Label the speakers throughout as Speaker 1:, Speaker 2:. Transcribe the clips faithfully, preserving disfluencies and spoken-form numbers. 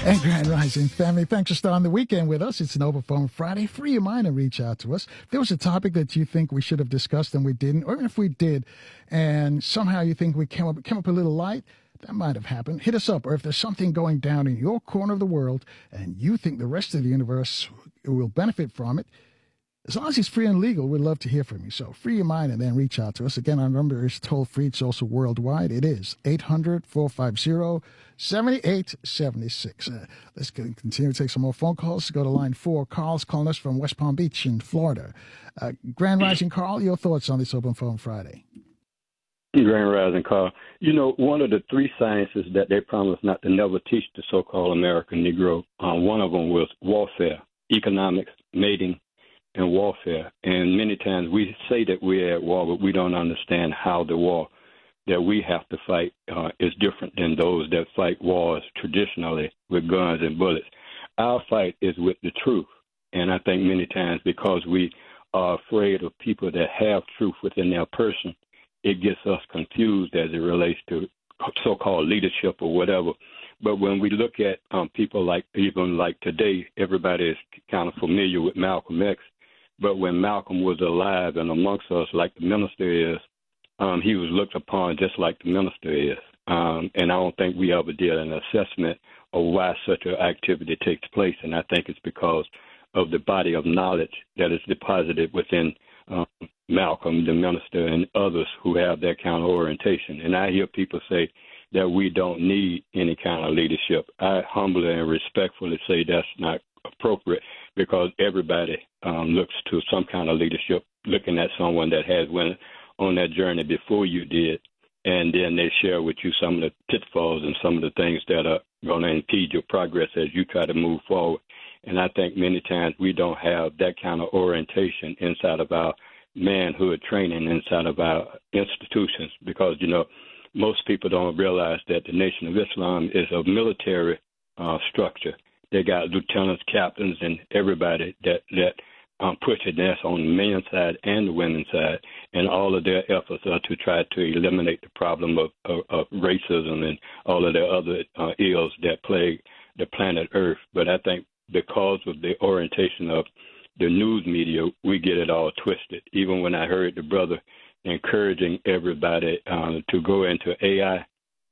Speaker 1: And Grand Rising family, thanks for starting the weekend with us. It's an Open Phone Friday. Free your mind and reach out to us. If there was a topic that you think we should have discussed and we didn't, or if we did, and somehow you think we came up, came up a little light, that might have happened. Hit us up. Or if there's something going down in your corner of the world and you think the rest of the universe will benefit from it, as long as it's free and legal, we'd love to hear from you. So free your mind and then reach out to us. Again, our number is toll free. It's also worldwide. It is eight hundred, four five zero, seven eight seven six. Uh, let's continue to take some more phone calls. Go to line four. Carl's calling us from West Palm Beach in Florida. Uh, Grand Rising, Carl, your thoughts on this Open Phone Friday?
Speaker 2: Grand Rising, Carl. You know, one of the three sciences that they promised not to never teach the so-called American Negro, uh, one of them was warfare, economics, mating, and warfare. And many times we say that we're at war, but we don't understand how the war that we have to fight uh, is different than those that fight wars traditionally with guns and bullets. Our fight is with the truth. And I think many times because we are afraid of people that have truth within their person, it gets us confused as it relates to so-called leadership or whatever. But when we look at um, people like, even like today, everybody is kind of familiar with Malcolm X. But when Malcolm was alive and amongst us, like the minister is, um, he was looked upon just like the minister is. Um, and I don't think we ever did an assessment of why such an activity takes place. And I think it's because of the body of knowledge that is deposited within um, Malcolm, the minister, and others who have that kind of orientation. And I hear people say that we don't need any kind of leadership. I humbly and respectfully say that's not appropriate because everybody um, looks to some kind of leadership, looking at someone that has went on that journey before you did, and then they share with you some of the pitfalls and some of the things that are going to impede your progress as you try to move forward. And I think many times we don't have that kind of orientation inside of our manhood training, inside of our institutions, because, you know, most people don't realize that the Nation of Islam is a military uh, structure. They got lieutenants, captains, and everybody that that um, push it. That's on the men's side and the women's side, and all of their efforts are to try to eliminate the problem of, of, of racism and all of the other uh, ills that plague the planet Earth. But I think because of the orientation of the news media, we get it all twisted. Even when I heard the brother encouraging everybody um, to go into A I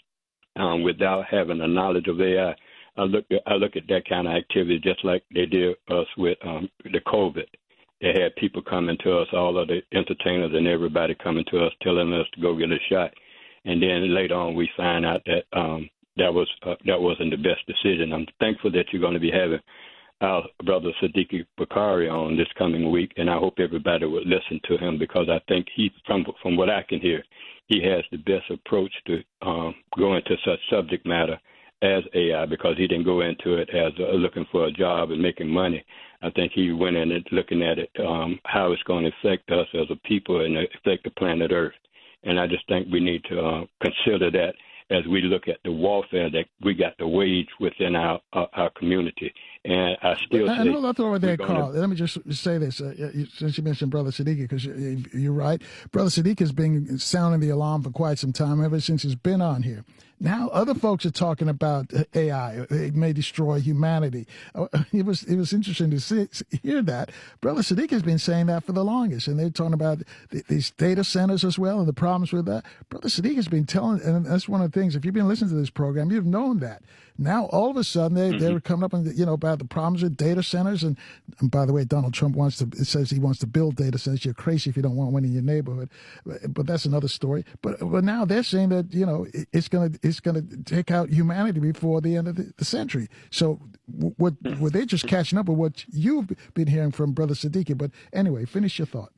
Speaker 2: um, without having a knowledge of A I, I look at, I look at that kind of activity just like they did us with um, the COVID. They had people coming to us, all of the entertainers and everybody coming to us, telling us to go get a shot. And then later on, we find out that um, that was uh, that wasn't the best decision. I'm thankful that you're going to be having our brother Sadiq Bakari on this coming week, and I hope everybody would listen to him because I think he, from from what I can hear, he has the best approach to um, go into such subject matter as A I, because he didn't go into it as uh, looking for a job and making money. I think he went in it looking at it, um, how it's going to affect us as a people and affect the planet Earth. And I just think we need to uh, consider that as we look at the warfare that we got to wage within our our, our community. And I still
Speaker 1: I,
Speaker 2: say...
Speaker 1: hold on over there, Carl.
Speaker 2: To...
Speaker 1: Let me just say this, uh, since you mentioned Brother Sadiq, because you're right. Brother Sadiq has been sounding the alarm for quite some time, ever since he's been on here. Now other folks are talking about A I. It may destroy humanity. It was it was interesting to see, hear that. Brother Sadiq has been saying that for the longest, and they're talking about the, these data centers as well and the problems with that. Brother Sadiq has been telling, and that's one of the things, if you've been listening to this program, you've known that. Now, all of a sudden, they, mm-hmm. they were coming up and, you know, about the problems with data centers. And, and by the way, Donald Trump wants to, it says he wants to build data centers. You're crazy if you don't want one in your neighborhood. But, but that's another story. But but now they're saying that, you know, it, it's going to it's gonna take out humanity before the end of the, the century. So what were they just catching up with what you've been hearing from Brother Siddiqui? But anyway, finish your thought.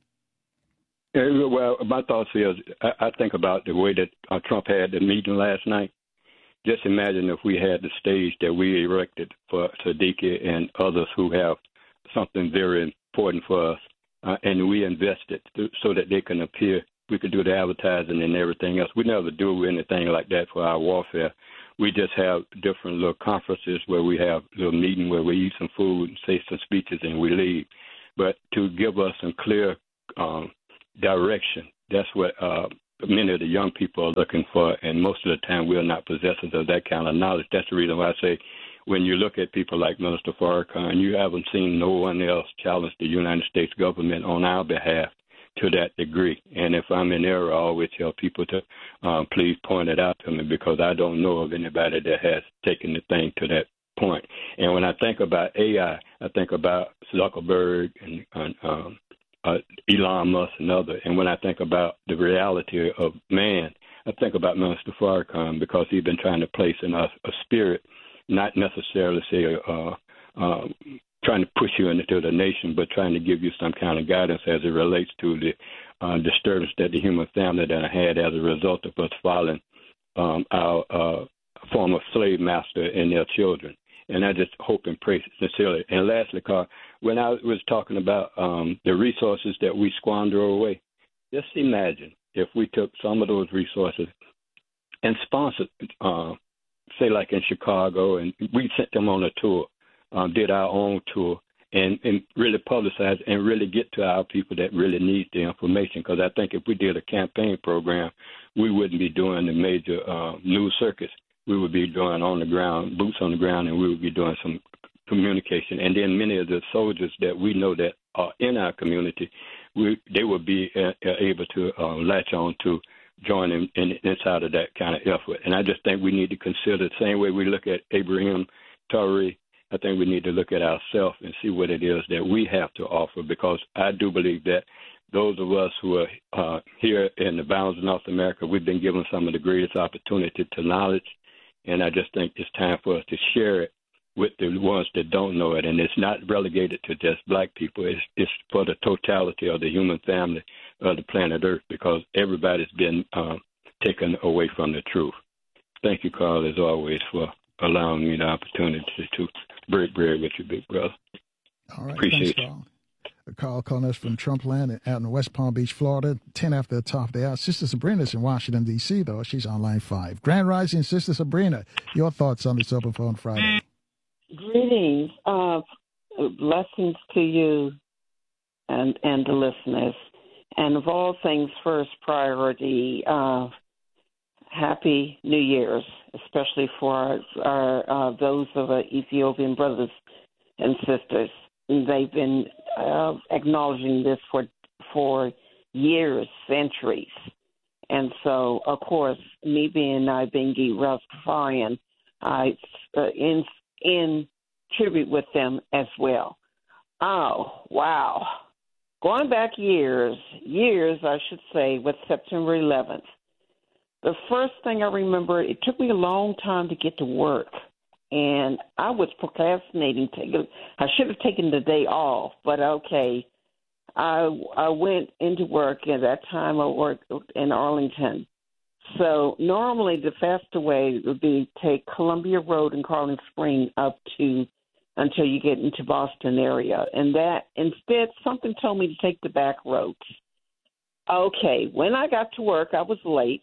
Speaker 2: Yeah, well, my thoughts is I, I think about the way that uh, Trump had the meeting last night. Just imagine if we had the stage that we erected for Siddiqui and others who have something very important for us, uh, and we invested to, so that they can appear. We could do the advertising and everything else. We never do anything like that for our warfare. We just have different little conferences where we have a little meeting where we eat some food and say some speeches and we leave. But to give us some clear um, direction, that's what uh, many of the young people are looking for, and most of the time we're not possessors of that kind of knowledge. That's the reason why I say when you look at people like Minister Farrakhan, you haven't seen no one else challenge the United States government on our behalf to that degree. And if I'm in error, I always tell people to um, please point it out to me, because I don't know of anybody that has taken the thing to that point. And when I think about A I, I think about Zuckerberg and, and um, uh, Elon Musk and others. And when I think about the reality of man, I think about Minister Farrakhan, because he's been trying to place in us a spirit, not necessarily say uh, uh, trying to push you into the nation, but trying to give you some kind of guidance as it relates to the uh, disturbance that the human family that I had as a result of us following um, our uh, former slave master and their children. And I just hope and pray sincerely. And lastly, Carl, when I was talking about um, the resources that we squander away, just imagine if we took some of those resources and sponsored, uh, say like in Chicago, and we sent them on a tour, um, did our own tour, and, and really publicize and really get to our people that really need the information. Because I think if we did a campaign program, we wouldn't be doing the major uh, news circuits. We would be doing on the ground, boots on the ground, and we would be doing some communication. And then many of the soldiers that we know that are in our community, we, they would be uh, able to uh, latch on to join in, in, inside of that kind of effort. And I just think we need to consider the same way we look at Abraham Traoré. I think we need to look at ourselves and see what it is that we have to offer, because I do believe that those of us who are uh, here in the bounds of North America, we've been given some of the greatest opportunity to knowledge, and I just think it's time for us to share it with the ones that don't know it. And it's not relegated to just black people. It's, it's for the totality of the human family of the planet Earth, because everybody's been um, taken away from the truth. Thank you, Carl, as always, for allowing me the opportunity to break bread with you, big brother.
Speaker 1: All right.
Speaker 2: Appreciate
Speaker 1: Thanks, Carl. Carl calling us from Trump Land out in West Palm Beach, Florida, ten after the top of the hour. Sister Sabrina's in Washington, D C, though. She's on line five. Grand Rising, Sister Sabrina, your thoughts on this Open Phone Friday?
Speaker 3: Greetings. Uh, blessings to you and, and the listeners. And of all things, first priority, uh, Happy New Year's, especially for our, our uh, those of our Ethiopian brothers and sisters. They've been uh, acknowledging this for for years, centuries. And so, of course, me being Ibengi Rastafarian, I uh, in in tribute with them as well. Oh, wow. Going back years, years, I should say, with September eleventh, the first thing I remember, it took me a long time to get to work. And I was procrastinating. Taking, I should have taken the day off, but okay. I I went into work, and at that time I worked in Arlington. So normally the faster way would be take Columbia Road in Carlin Spring up to until you get into Boston area. And that instead something told me to take the back roads. Okay, when I got to work, I was late,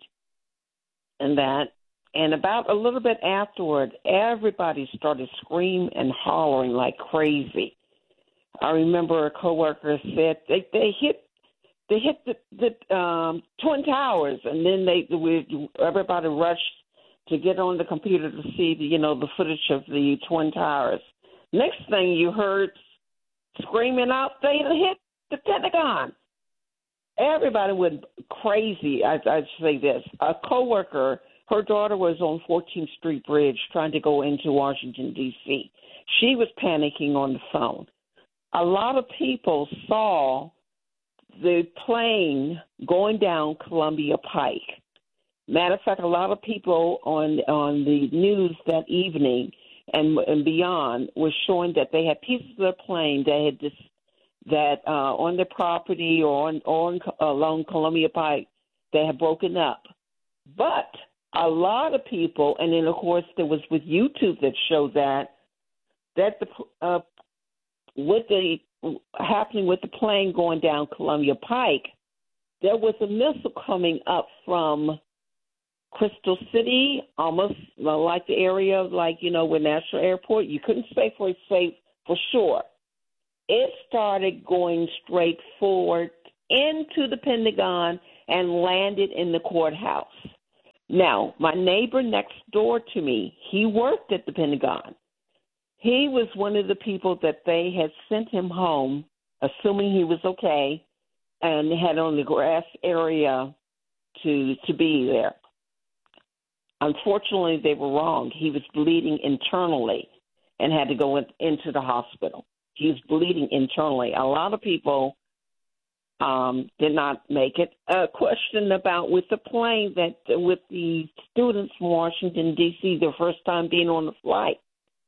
Speaker 3: and that. And about a little bit afterward, everybody started screaming and hollering like crazy. I remember a coworker said they they hit they hit the, the um, Twin Towers, and then they we, everybody rushed to get on the computer to see the, you know the footage of the Twin Towers. Next thing you heard screaming out, they hit the Pentagon. Everybody went crazy. I, I'd say this: a coworker. Her daughter was on fourteenth Street Bridge trying to go into Washington, D C She was panicking on the phone. A lot of people saw the plane going down Columbia Pike. Matter of fact, a lot of people on on the news that evening and, and beyond was showing that they had pieces of the plane that had this, that uh, on their property or on, on along Columbia Pike they had broken up. But a lot of people, and then of course there was with YouTube that showed that that the uh, with the happening with the plane going down Columbia Pike, there was a missile coming up from Crystal City, almost like the area of like you know with National Airport. You couldn't say for safe for sure. It started going straight forward into the Pentagon and landed in the courthouse. Now, my neighbor next door to me, he worked at the Pentagon. he was one of the people that they had sent him home, assuming he was okay, and had on the grass area to to be there. Unfortunately, they were wrong. He was bleeding internally and had to go in, into the hospital. He was bleeding internally. A lot of people um, did not make it. A question about with the plane that with the students from Washington, D C, their first time being on the flight.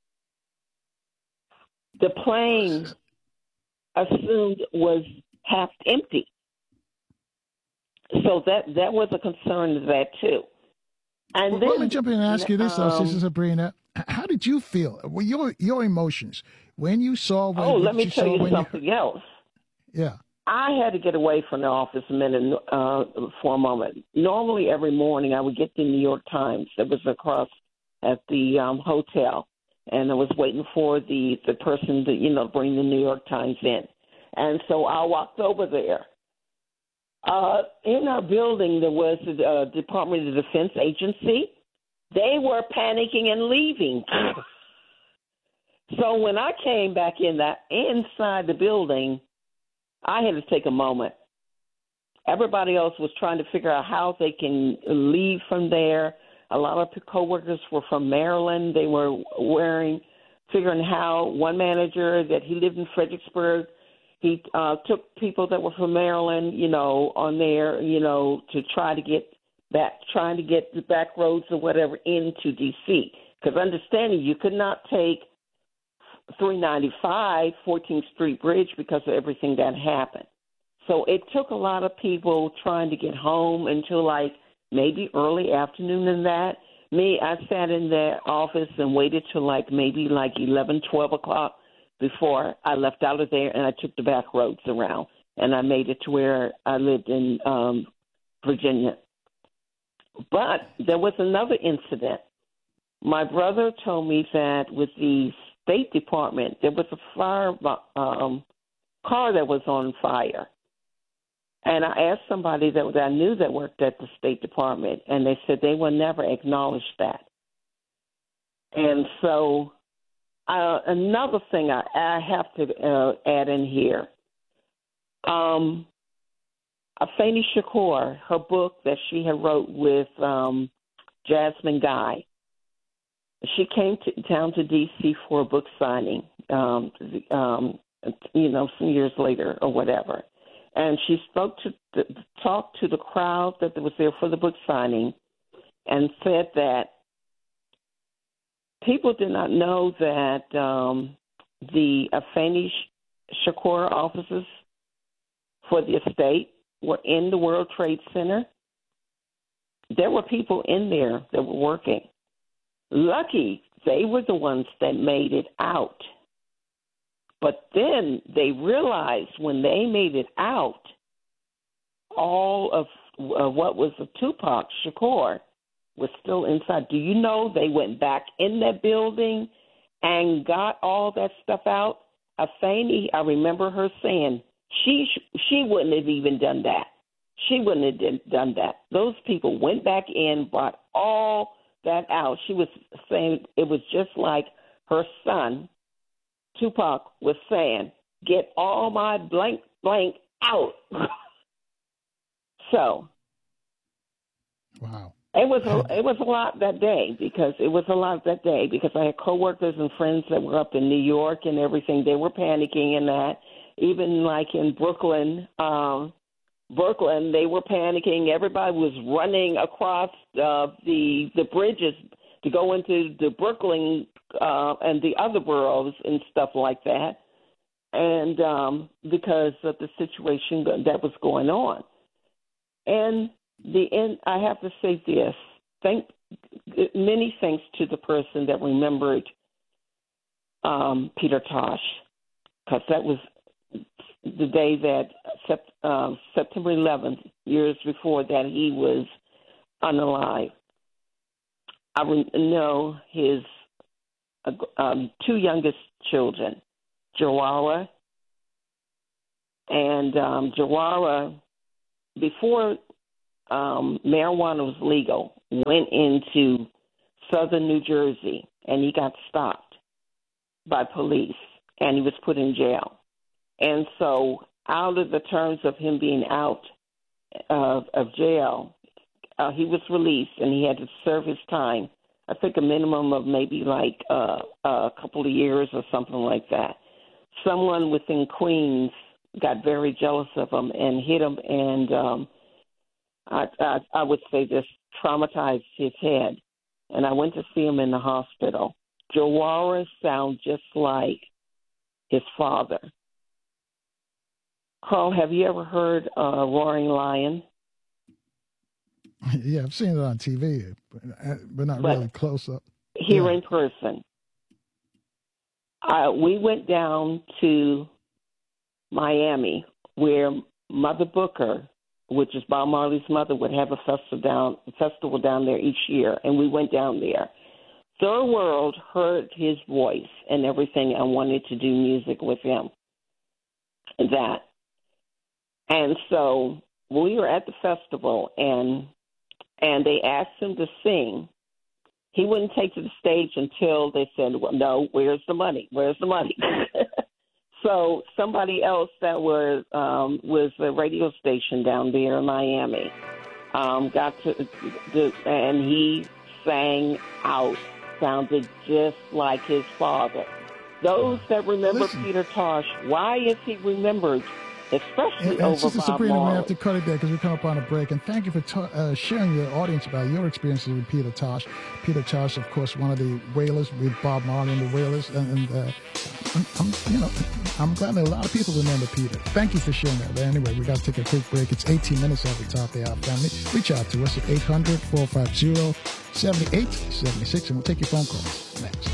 Speaker 3: The plane assumed was half empty. So that, that was a concern to that, too. And
Speaker 1: well,
Speaker 3: then,
Speaker 1: let me jump in and ask you this, though,
Speaker 3: um,
Speaker 1: Sister Sabrina. How did you feel? Well, your your emotions when you saw? When,
Speaker 3: oh,
Speaker 1: what
Speaker 3: let me
Speaker 1: you
Speaker 3: tell
Speaker 1: saw
Speaker 3: you
Speaker 1: when
Speaker 3: something
Speaker 1: you...
Speaker 3: else.
Speaker 1: Yeah.
Speaker 3: I had to get away from the office a minute uh, for a moment. Normally, every morning, I would get the New York Times that was across at the um, hotel, and I was waiting for the, the person to, you know, bring the New York Times in. And so I walked over there. Uh, in our building, there was the uh, Department of Defense Agency. They were panicking and leaving. So when I came back in that inside the building, I had to take a moment. Everybody else was trying to figure out how they can leave from there. A lot of coworkers were from Maryland. They were wearing, figuring how one manager that he lived in Fredericksburg, he uh, took people that were from Maryland, you know, on there, you know, to try to get back, trying to get the back roads or whatever into D C. Because understanding you could not take three ninety-five, fourteenth Street Bridge because of everything that happened. So it took a lot of people trying to get home until like maybe early afternoon and that. Me, I sat in the office and waited till like maybe like eleven, twelve o'clock before I left out of there, and I took the back roads around, and I made it to where I lived in um, Virginia. But there was another incident. My brother told me that with the State Department, there was a fire um, car that was on fire. And I asked somebody that I knew that worked at the State Department, and they said they would never acknowledge that. And so uh, another thing I, I have to uh, add in here, um, Afeni Shakur, her book that she had wrote with um, Jasmine Guy, she came to, down to D C for a book signing, um, um, you know, some years later or whatever. And she spoke to the, talked to the crowd that was there for the book signing and said that people did not know that um, the Afeni Shakur offices for the estate were in the World Trade Center. There were people in there that were working. Lucky they were the ones that made it out. But then they realized when they made it out, all of uh, what was of Tupac Shakur was still inside. Do you know they went back in that building and got all that stuff out? Afeni, I remember her saying she she wouldn't have even done that. She wouldn't have done that. Those people went back in, brought all that out. She was saying it was just like her son, Tupac, was saying, get all my blank blank out. So,
Speaker 1: wow,
Speaker 3: it was a, it was a lot that day because it was a lot that day because I had coworkers and friends that were up in New York and everything. They were panicking and that. Even like in Brooklyn, um, Brooklyn, they were panicking. Everybody was running across uh, the the bridges to go into the Brooklyn uh, and the other boroughs and stuff like that, and um, because of the situation that was going on. And the end, I have to say this: thank many thanks to the person that remembered um, Peter Tosh, because that was the day that sept, uh, September eleventh, years before that, he was unalive. I re- know his uh, um, two youngest children, Jawara and um, Jawara, before um, marijuana was legal, went into southern New Jersey, and he got stopped by police, and he was put in jail. And so out of the terms of him being out of, of jail, uh, he was released, and he had to serve his time, I think a minimum of maybe like uh, a couple of years or something like that. Someone within Queens got very jealous of him and hit him, and um, I, I, I would say this traumatized his head. And I went to see him in the hospital. Jawara sounds just like his father. Carl, have you ever heard uh, Roaring Lion?
Speaker 1: Yeah, I've seen it on T V, but not but really close up.
Speaker 3: Here
Speaker 1: yeah.
Speaker 3: in person. Uh, we went down to Miami, where Mother Booker, which is Bob Marley's mother, would have a festival down, festival down there each year, and we went down there. The world heard his voice and everything and wanted to do music with him. That. And so we were at the festival, and and they asked him to sing. He wouldn't take to the stage until they said, well, no, where's the money? Where's the money? So somebody else that was um, was a radio station down there in Miami um, got to, to, and he sang out, sounded just like his father. Those that remember Listen. Peter Tosh, why is he remembered? Especially and, and over Sister Bob Sabrina,
Speaker 1: we have to cut it there because we come up on a break. And thank you for ta- uh, sharing your audience about your experiences with Peter Tosh. Peter Tosh, of course, one of the Wailers with Bob Marley and the Wailers. And, and uh, I'm, I'm, you know, I'm glad that a lot of people remember Peter. Thank you for sharing that. But anyway, we got to take a quick break. It's eighteen minutes at the top of the hour, family. Reach out to us at eight hundred, four five zero, seven eight seven six, and we'll take your phone calls next.